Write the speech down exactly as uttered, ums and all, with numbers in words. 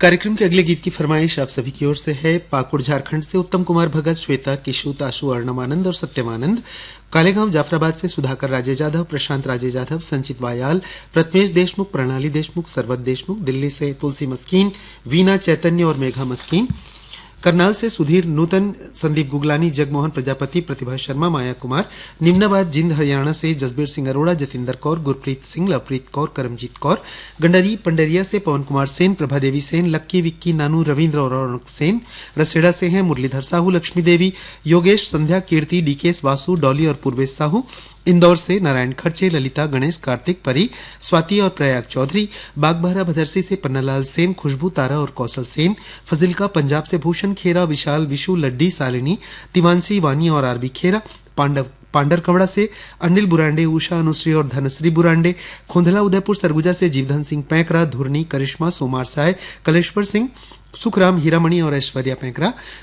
कार्यक्रम के अगले गीत की फरमाइश आप सभी की ओर से है। पाकुड़ झारखंड से उत्तम कुमार भगत, श्वेता, किशु, ताशु, अर्णमानंद और सत्यमानंद। कालेगांव जाफराबाद से सुधाकर राजे जाधव, प्रशांत राजे जाधव, संचित वायाल, प्रथमेश देशमुख, प्रणाली देशमुख, सरवत देशमुख। दिल्ली से तुलसी मस्कीन, वीना चैतन्य और मेघा मस्कीन। करनाल से सुधीर नूतन, संदीप गुगलानी, जगमोहन प्रजापति, प्रतिभा शर्मा, माया कुमार। निम्नाबाद जिंद हरियाणा से जसबीर सिंह अरोड़ा, जतिंदर कौर, गुरप्रीत सिंह, लवप्रीत कौर, करमजीत कौर। गंडारी पंडरिया से पवन कुमार सेन, प्रभा देवी सेन, लक्की, विक्की, नानू, रविंद्र और रौनक सेन। रसेड़ा से हैं मुरलीधर साहू, लक्ष्मी देवी, योगेश, संध्या, कीर्ति, डीकेएस, वासु, डॉली और पूर्वेश साहू। इंदौर से नारायण खर्चे, ललिता, गणेश, कार्तिक, परी, स्वाति और प्रयाग चौधरी। बागबाहरा भदरसी से पन्नालाल सेन, खुशबू, तारा और कौशल सेन। फजिल्का पंजाब से भूषण खेरा, विशाल, विशु, लड्डी, सालिनी, तिवांशी, वानी और आरबी खेरा। पांडव पांडरकवड़ा से अनिल बुरांडे, उषा, अनुश्री और धनश्री बुरांडे। खोंधला उदयपुर सरगुजा से जीवधन सिंह पैंकरा, धुरनी, करिश्मा, सोमार साय, कलेश्वर सिंह, सुखराम, हीरामणि और ऐश्वर्या पैंकरा।